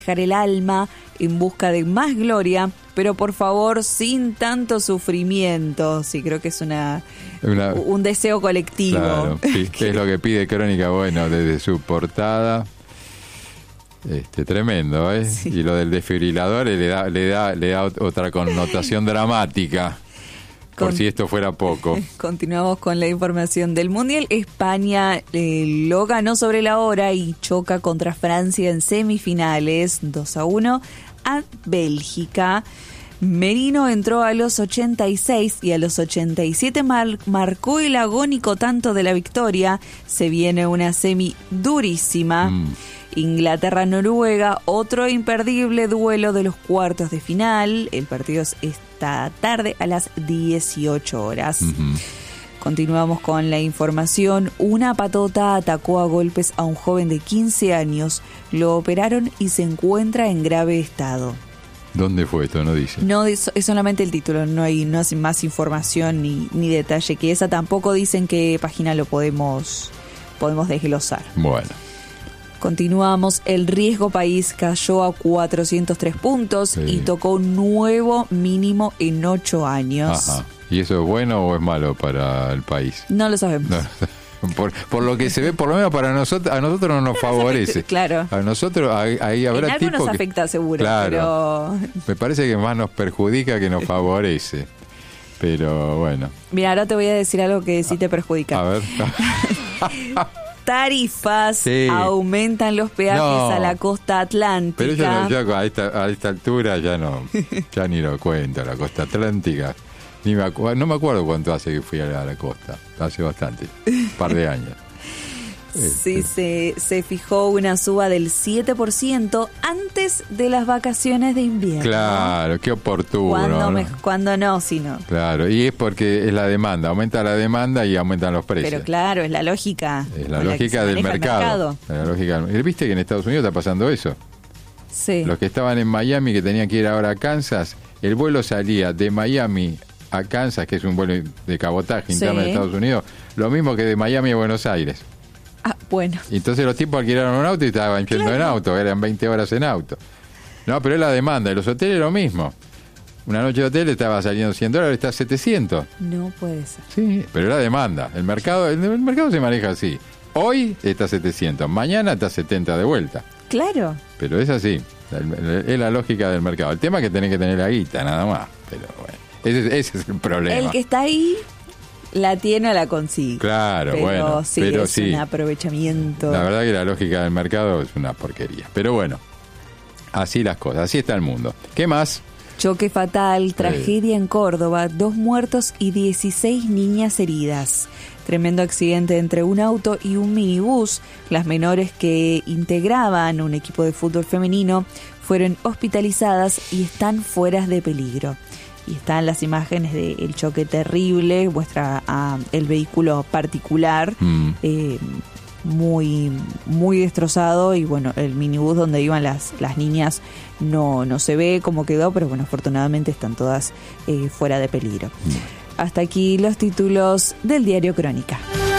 dejar el alma en busca de más gloria, pero por favor sin tanto sufrimiento. Sí, creo que es un deseo colectivo. Claro, sí, que es lo que pide Crónica, bueno, desde su portada. Tremendo, ¿eh? Sí. Y lo del desfibrilador le da otra connotación dramática. Por si esto fuera poco. Continuamos con la información del Mundial. España lo ganó sobre la hora y choca contra Francia en semifinales 2-1 a Bélgica. Merino entró a los 86 y a los 87 marcó el agónico tanto de la victoria. Se viene una semi durísima. Inglaterra-Noruega, otro imperdible duelo de los cuartos de final. El partido es esta tarde a las 18 horas. Continuamos con la información. Una patota atacó a golpes a un joven de 15 años. Lo operaron y se encuentra en grave estado. ¿Dónde fue esto? No dice. No, es solamente el título, no hay más información ni detalle que esa. Tampoco dicen qué página lo podemos desglosar. Bueno. Continuamos. El riesgo país cayó a 403 puntos y tocó un nuevo mínimo en 8 años. Ajá. ¿Y eso es bueno o es malo para el país? No lo sabemos. No. Por lo que se ve, por lo menos para nosotros, a nosotros no nos favorece. Claro. A nosotros ahí habrá en algo nos afecta seguro, claro, pero me parece que más nos perjudica que nos favorece. Pero bueno. Mira, ahora te voy a decir algo que sí te perjudica. A ver. Tarifas, aumentan los peajes a la costa atlántica. Pero yo a esta altura ya ni lo cuento, la costa atlántica. No me acuerdo cuánto hace que fui a la costa, hace bastante, un par de años. Sí, se fijó una suba del 7% antes de las vacaciones de invierno. Claro, qué oportuno. Cuando no, si no. Claro, y es porque es la demanda, aumenta la demanda y aumentan los precios. Pero claro, es la lógica. Es la lógica del mercado. La lógica. ¿Viste que en Estados Unidos está pasando eso? Sí. Los que estaban en Miami, que tenían que ir ahora a Kansas, el vuelo salía de Miami a Kansas, que es un vuelo de cabotaje interno de Estados Unidos, lo mismo que de Miami a Buenos Aires. Ah, bueno. Y entonces los tipos alquilaron un auto y estaban yendo en auto, eran 20 horas en auto. No, pero es la demanda, y los hoteles lo mismo. Una noche de hotel estaba saliendo $100, está a 700. No puede ser. Sí, pero es la demanda. El mercado se maneja así. Hoy está a 700, mañana está a 70 de vuelta. Claro. Pero es así, es la lógica del mercado. El tema es que tenés que tener la guita, nada más. Pero bueno, ese es el problema. El que está ahí la tiene o la consigue. Claro, pero bueno. Sí, pero es un aprovechamiento. La verdad que la lógica del mercado es una porquería. Pero bueno, así las cosas, así está el mundo. ¿Qué más? Choque fatal, tragedia en Córdoba, 2 muertos y 16 niñas heridas. Tremendo accidente entre un auto y un minibús. Las menores que integraban un equipo de fútbol femenino fueron hospitalizadas y están fuera de peligro. Y están las imágenes del choque terrible, muestra el vehículo particular, muy, muy destrozado, y bueno, el minibús donde iban las niñas no se ve cómo quedó, pero bueno, afortunadamente están todas fuera de peligro. Hasta aquí los títulos del diario Crónica.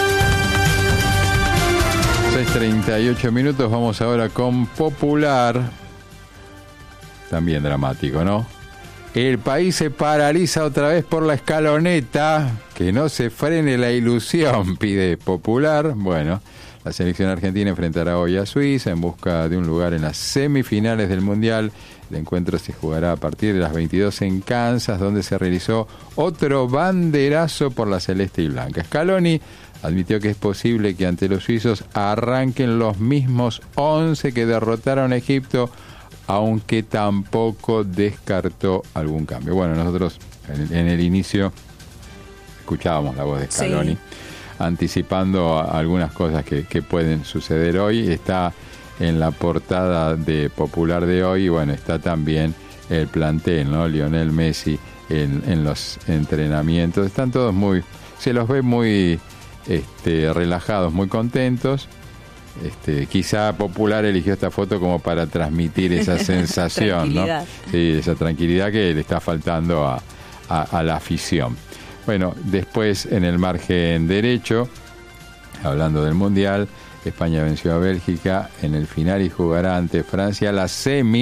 6:38, vamos ahora con Popular. También dramático, ¿no? El país se paraliza otra vez por la escaloneta. Que no se frene la ilusión, pide Popular. Bueno, la selección argentina enfrentará hoy a Suiza en busca de un lugar en las semifinales del Mundial. El encuentro se jugará a partir de las 22 en Kansas, donde se realizó otro banderazo por la celeste y blanca. Scaloni admitió que es posible que ante los suizos arranquen los mismos 11 que derrotaron a Egipto, aunque tampoco descartó algún cambio. Bueno, nosotros en el inicio escuchábamos la voz de Scaloni, anticipando algunas cosas que pueden suceder hoy. Está en la portada de Popular de hoy, y bueno, está también el plantel, ¿no? Lionel Messi en los entrenamientos. Están todos se los ve muy relajados, muy contentos. Quizá Popular eligió esta foto como para transmitir esa sensación, ¿no? Sí, esa tranquilidad que le está faltando a la afición. Bueno, después en el margen derecho, hablando del Mundial, España venció a Bélgica en el final y jugará ante Francia la semi